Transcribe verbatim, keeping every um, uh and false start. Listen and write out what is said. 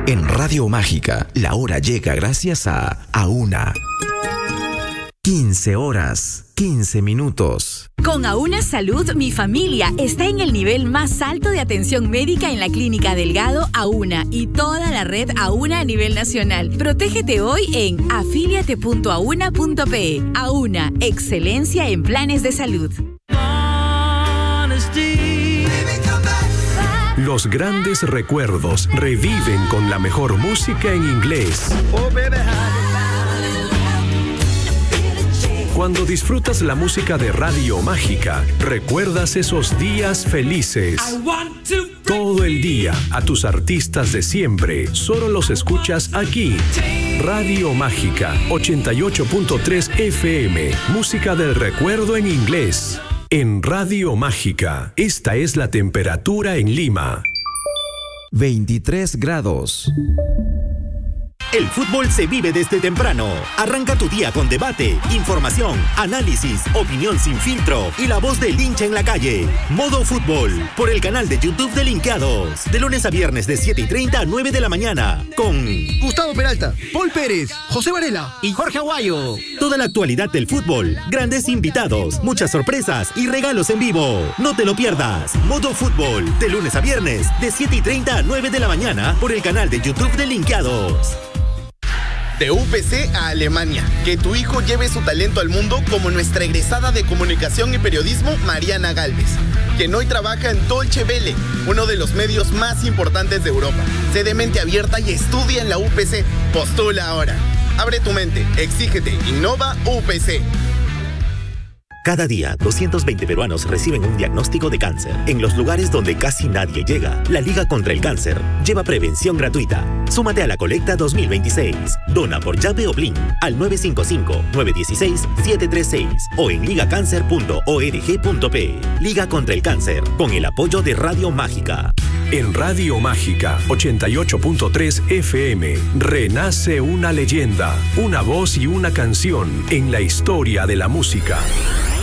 En Radio Mágica, la hora llega gracias a Auna. quince horas, quince minutos. Con Auna Salud, mi familia está en el nivel más alto de atención médica en la Clínica Delgado Auna y toda la red Auna a nivel nacional. Protégete hoy en afíliate punto auna punto pe. Auna, excelencia en planes de salud. Los grandes recuerdos reviven con la mejor música en inglés. Cuando disfrutas la música de Radio Mágica, recuerdas esos días felices. Todo el día, a tus artistas de siempre, solo los escuchas aquí. Radio Mágica, ochenta y ocho punto tres F M, música del recuerdo en inglés. En Radio Mágica, esta es la temperatura en Lima. veintitrés grados. El fútbol se vive desde temprano. Arranca tu día con debate, información, análisis, opinión sin filtro y la voz del hincha en la calle. Modo Fútbol, por el canal de YouTube de Linkeados. De lunes a viernes de siete y treinta a nueve de la mañana. Con Gustavo Peralta, Paul Pérez, José Varela y Jorge Aguayo. Toda la actualidad del fútbol, grandes invitados, muchas sorpresas y regalos en vivo. No te lo pierdas. Modo Fútbol, de lunes a viernes de siete y treinta a nueve de la mañana por el canal de YouTube de Linkeados. De U P C a Alemania. Que tu hijo lleve su talento al mundo como nuestra egresada de Comunicación y Periodismo, Mariana Galvez, quien hoy trabaja en Deutsche Welle, uno de los medios más importantes de Europa. Sé de mente abierta y estudia en la U P C. Postula ahora. Abre tu mente, exígete, innova U P C. Cada día, doscientos veinte peruanos reciben un diagnóstico de cáncer. En los lugares donde casi nadie llega, la Liga contra el Cáncer lleva prevención gratuita. Súmate a la colecta dos mil veintiséis. Dona por llave o Blin al nueve cinco cinco, nueve uno seis, siete tres seis o en ligacáncer punto org punto pe. Liga contra el Cáncer, con el apoyo de Radio Mágica. En Radio Mágica, ochenta y ocho punto tres F M, renace una leyenda, una voz y una canción en la historia de la música.